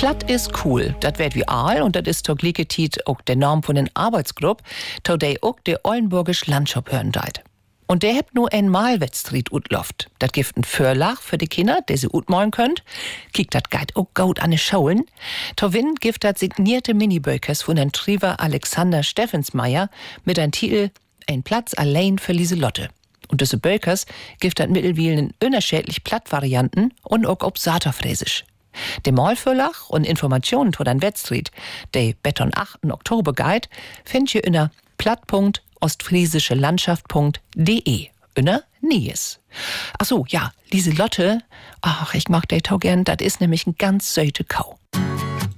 Platt ist cool, das wird wie all und das ist doch gleichzeitig auch der Norm von den Arbeitsgruppe, to der auch der Oldenburgisch Landschap hören deit. Und der hebt nur einmal Wettstried utloft. Das gibt ein Förlach für die Kinder, der sie utmalen könnt. Kiekt dat geit auch gut an die Schauen. To win gibt dat signierte Minibökers von den Triver Alexander Steffensmeier mit einem Titel Ein Platz allein für Lieselotte. Und diese Bökers gibt dat mittelwielen unterschiedlich Plattvarianten und auch ob Saterfräsisch. De Malförlach und Informationen zu den Wettstried, de Beton 8. Oktober Guide, findet ihr in der platt.ostfriesischelandschaft.de. Inner Nies. Ach so, ja, Lieselotte, ach, ich mag die tau gern, das ist nämlich ein ganz söte Kau.